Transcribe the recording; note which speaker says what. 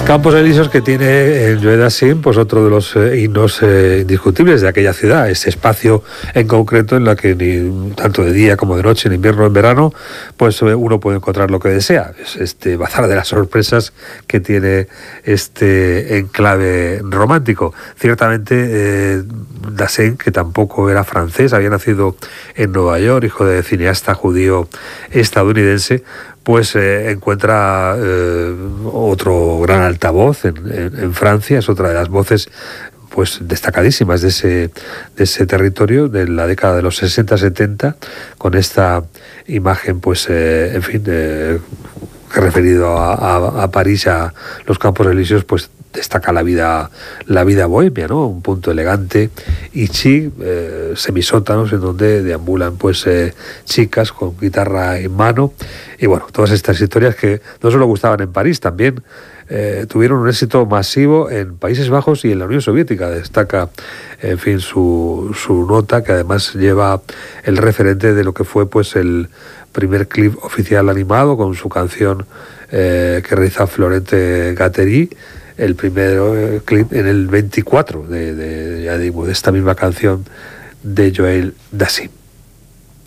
Speaker 1: Campos Elíseos, que tiene en Joe Dassin pues otro de los himnos indiscutibles de aquella ciudad, ese espacio en concreto en la que ni tanto de día como de noche, en invierno o en verano, pues uno puede encontrar lo que desea. Es este bazar de las sorpresas que tiene este enclave romántico. Ciertamente Dassin, que tampoco era francés, había nacido en Nueva York, hijo de cineasta judío estadounidense, pues encuentra otro gran altavoz en Francia. Es otra de las voces pues destacadísimas de ese territorio de la década de los 60-70, con esta imagen pues en fin referido a París, a los Campos Elíseos, pues destaca la vida bohemia, ¿no? Un punto elegante y chic, semisótanos en donde deambulan pues chicas con guitarra en mano, y bueno, todas estas historias que no solo gustaban en París, también tuvieron un éxito masivo en Países Bajos y en la Unión Soviética. Destaca, en fin, su nota, que además lleva el referente de lo que fue pues el primer clip oficial animado con su canción que realiza Florent Gatteri, el primer clip en el 24 de esta misma canción de Joe Dassin.